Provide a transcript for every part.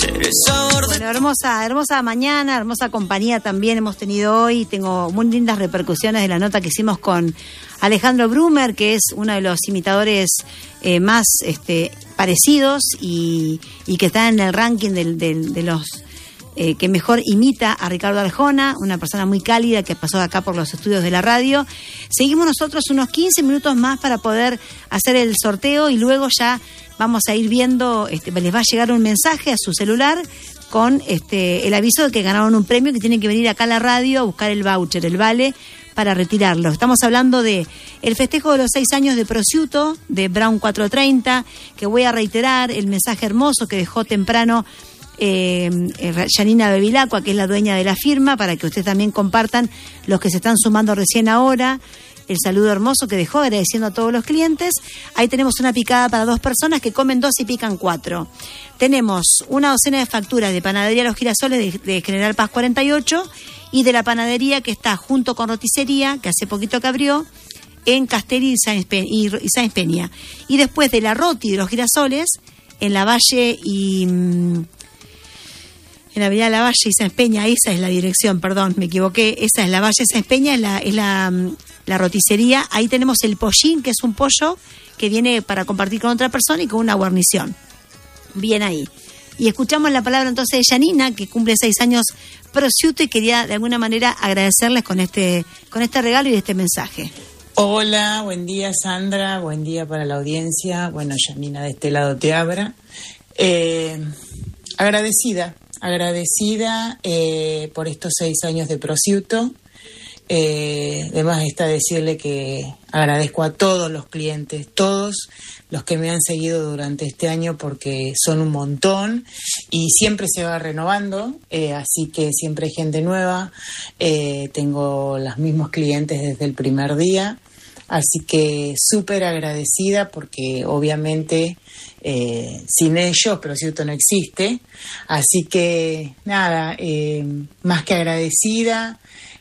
Bueno, hermosa mañana, hermosa compañía también hemos tenido hoy. Tengo muy lindas repercusiones de la nota que hicimos con Alejandro Brumer, que es uno de los imitadores más parecidos y que está en el ranking de los que mejor imita a Ricardo Arjona, una persona muy cálida que pasó acá por los estudios de la radio. Seguimos nosotros unos 15 minutos más para poder hacer el sorteo y luego ya vamos a ir viendo, les va a llegar un mensaje a su celular con el aviso de que ganaron un premio, que tienen que venir acá a la radio a buscar el voucher, el vale, para retirarlo. Estamos hablando de el festejo de los 6 años de Prosciutto, de Brown 430, que voy a reiterar el mensaje hermoso que dejó temprano Yanina Bevilacqua, que es la dueña de la firma, para que ustedes también compartan, los que se están sumando recién ahora, el saludo hermoso que dejó, agradeciendo a todos los clientes. Ahí tenemos una picada para 2 personas que comen 2 y pican 4. Tenemos una docena de facturas de Panadería Los Girasoles de General Paz 48 y de la panadería que está junto con Roticería, que hace poquito que abrió, en Castelli y Sáenz Peña. Y después de la Roti de Los Girasoles, en la Valle en la avenida La Valle y Sáenz Peña, esa es la dirección, perdón, me equivoqué, esa es la Valle Sáenz Peña, es la roticería. Ahí tenemos el pollín, que es un pollo que viene para compartir con otra persona y con una guarnición. Bien ahí. Y escuchamos la palabra entonces de Yanina, que cumple 6 años Prosciutto, y quería de alguna manera agradecerles con este regalo y este mensaje. Hola, buen día Sandra, buen día para la audiencia. Bueno, Yanina de este lado te habla. Agradecida por estos 6 años de Prosciutto. Además está decirle que agradezco a todos los clientes, todos los que me han seguido durante este año, porque son un montón y siempre se va renovando, así que siempre hay gente nueva. Tengo los mismos clientes desde el primer día, así que súper agradecida, porque obviamente sin ellos Prosciutto no existe, así que nada, más que agradecida.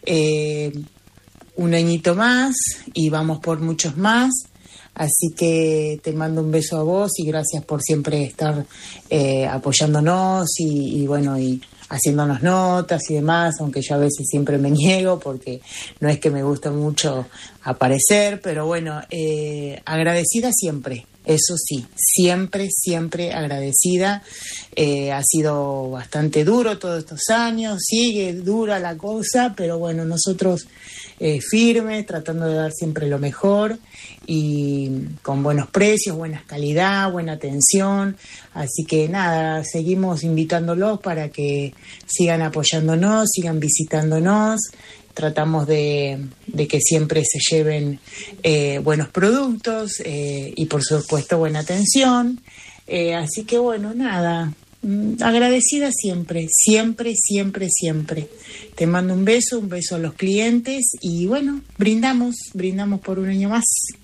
Un añito más y vamos por muchos más, así que te mando un beso a vos y gracias por siempre estar apoyándonos y bueno, y haciéndonos notas y demás, aunque yo a veces siempre me niego porque no es que me gusta mucho aparecer, pero bueno, agradecida siempre. Eso sí, siempre agradecida. Ha sido bastante duro todos estos años, sigue dura la cosa, pero bueno, nosotros firmes, tratando de dar siempre lo mejor y con buenos precios, buena calidad, buena atención. Así que nada, seguimos invitándolos para que sigan apoyándonos, sigan visitándonos. Tratamos de que siempre se lleven buenos productos y por supuesto buena atención. Así que bueno, nada, agradecida siempre. Te mando un beso a los clientes y bueno, brindamos por un año más.